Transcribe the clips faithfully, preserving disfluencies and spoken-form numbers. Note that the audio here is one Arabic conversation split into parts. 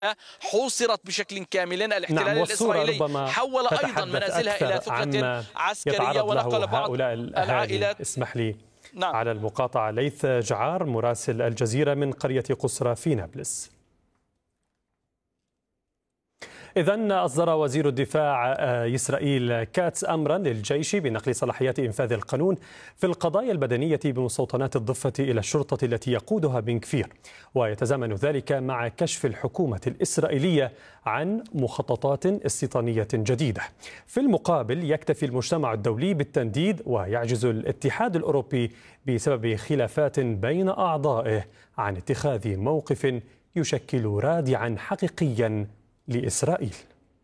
حوصرت بشكل كامل. الاحتلال نعم الإسرائيلي حول أيضا منازلها إلى ثقة عسكرية ونقل بعض العائلات. اسمح لي نعم. على المقاطعة. ليث جعار مراسل الجزيرة من قرية قسرى في نابلس. إذن أصدر وزير الدفاع إسرائيل كاتس أمرا للجيش بنقل صلاحيات إنفاذ القانون في القضايا البدنية بمستوطنات الضفة إلى الشرطة التي يقودها بن كفير، ويتزامن ذلك مع كشف الحكومة الإسرائيلية عن مخططات استيطانية جديدة. في المقابل يكتفي المجتمع الدولي بالتنديد ويعجز الاتحاد الأوروبي بسبب خلافات بين أعضائه عن اتخاذ موقف يشكل رادعا حقيقيا لإسرائيل.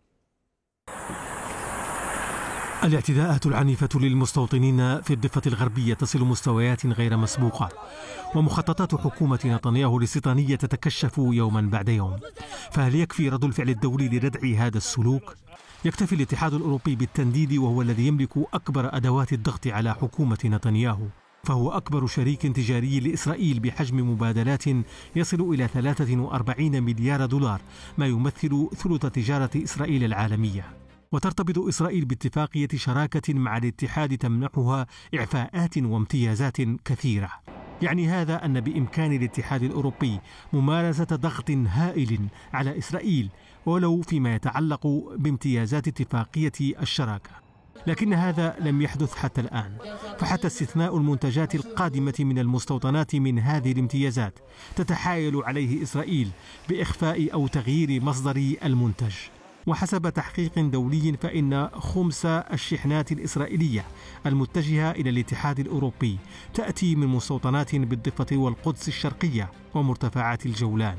الاعتداءات العنيفة للمستوطنين في الضفة الغربية تصل مستويات غير مسبوقة، ومخططات حكومة نتنياهو الاستيطانية تتكشف يوما بعد يوم. فهل يكفي رد الفعل الدولي لردع هذا السلوك؟ يكتفي الاتحاد الأوروبي بالتنديد وهو الذي يملك أكبر أدوات الضغط على حكومة نتنياهو، فهو أكبر شريك تجاري لإسرائيل بحجم مبادلات يصل إلى ثلاثة وأربعين مليار دولار، ما يمثل ثلث تجارة إسرائيل العالمية. وترتبط إسرائيل باتفاقية شراكة مع الاتحاد تمنحها إعفاءات وامتيازات كثيرة. يعني هذا أن بإمكان الاتحاد الأوروبي ممارسة ضغط هائل على إسرائيل ولو فيما يتعلق بامتيازات اتفاقية الشراكة، لكن هذا لم يحدث حتى الآن. فحتى استثناء المنتجات القادمة من المستوطنات من هذه الامتيازات تتحايل عليه إسرائيل بإخفاء أو تغيير مصدر المنتج. وحسب تحقيق دولي فإن خمس الشحنات الإسرائيلية المتجهة إلى الاتحاد الأوروبي تأتي من مستوطنات بالضفة والقدس الشرقية ومرتفعات الجولان.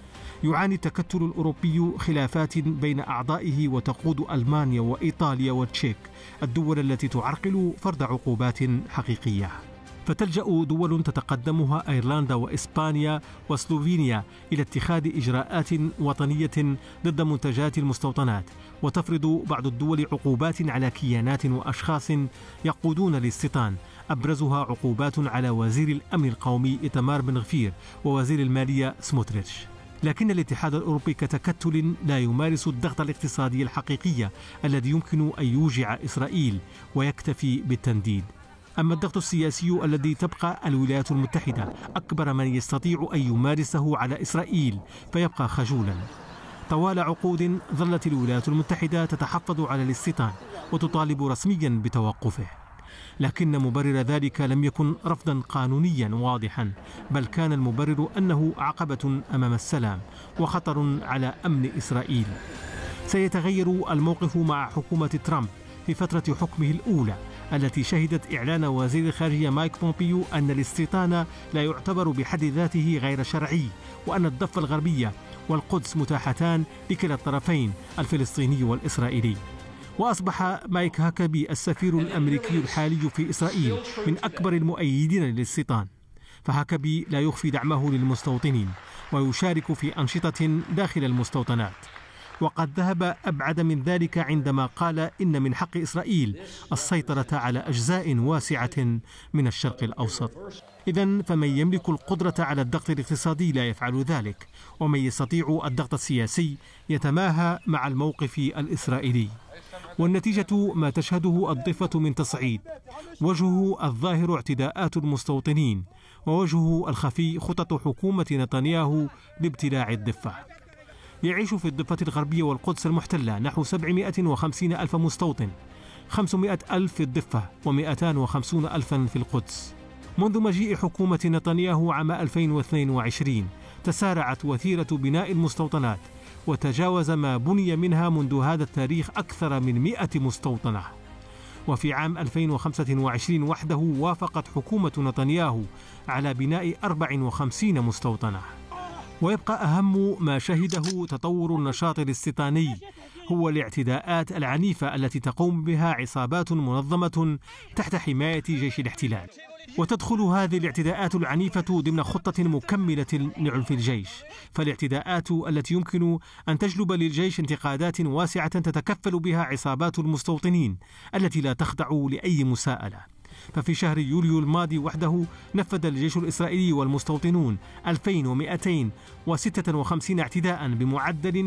يعاني التكتل الأوروبي خلافات بين أعضائه وتقود ألمانيا وإيطاليا والتشيك، الدول التي تعرقل فرض عقوبات حقيقية. فتلجأ دول تتقدمها أيرلندا وإسبانيا وسلوفينيا إلى اتخاذ إجراءات وطنية ضد منتجات المستوطنات، وتفرض بعض الدول عقوبات على كيانات وأشخاص يقودون الاستيطان، أبرزها عقوبات على وزير الأمن القومي إيتمار بن غفير ووزير المالية سموتريتش. لكن الاتحاد الأوروبي كتكتل لا يمارس الضغط الاقتصادي الحقيقي الذي يمكن أن يوجع إسرائيل، ويكتفي بالتنديد. أما الضغط السياسي الذي تبقى الولايات المتحدة أكبر من يستطيع أن يمارسه على إسرائيل فيبقى خجولا. طوال عقود ظلت الولايات المتحدة تتحفظ على الاستيطان وتطالب رسميا بتوقفه، لكن مبرر ذلك لم يكن رفضا قانونيا واضحا، بل كان المبرر أنه عقبة أمام السلام وخطر على أمن إسرائيل. سيتغير الموقف مع حكومة ترامب في فترة حكمه الأولى التي شهدت إعلان وزير الخارجية مايك بومبيو أن الاستيطان لا يعتبر بحد ذاته غير شرعي، وأن الضفة الغربية والقدس متاحتان لكلا الطرفين الفلسطيني والإسرائيلي. وأصبح مايك هاكابي السفير الأمريكي الحالي في إسرائيل من أكبر المؤيدين للاستيطان. فهاكابي لا يخفي دعمه للمستوطنين ويشارك في أنشطة داخل المستوطنات، وقد ذهب أبعد من ذلك عندما قال إن من حق إسرائيل السيطرة على أجزاء واسعة من الشرق الأوسط. إذن فمن يملك القدرة على الضغط الاقتصادي لا يفعل ذلك، ومن يستطيع الضغط السياسي يتماهى مع الموقف الإسرائيلي. والنتيجة ما تشهده الضفة من تصعيد، وجهه الظاهر اعتداءات المستوطنين، ووجهه الخفي خطط حكومة نتنياهو لابتلاع الضفة. يعيش في الضفة الغربية والقدس المحتلة نحو سبعمائة وخمسين ألف مستوطن، خمسمائة ألف في الضفة ومئتان وخمسين ألفا في القدس. منذ مجيء حكومة نتنياهو عام ألفين واثنين وعشرين تسارعت وتيرة بناء المستوطنات، وتجاوز ما بني منها منذ هذا التاريخ أكثر من مئة مستوطنة. وفي عام ألفين وخمسة وعشرين وحده وافقت حكومة نتنياهو على بناء أربع وخمسين مستوطنة. ويبقى أهم ما شهده تطور النشاط الاستيطاني هو الاعتداءات العنيفة التي تقوم بها عصابات منظمة تحت حماية جيش الاحتلال. وتدخل هذه الاعتداءات العنيفة ضمن خطة مكملة لعنف الجيش، فالاعتداءات التي يمكن أن تجلب للجيش انتقادات واسعة تتكفل بها عصابات المستوطنين التي لا تخضع لأي مساءلة. ففي شهر يوليو الماضي وحده نفذ الجيش الإسرائيلي والمستوطنون ألفين ومئتين وستة وخمسين اعتداء بمعدل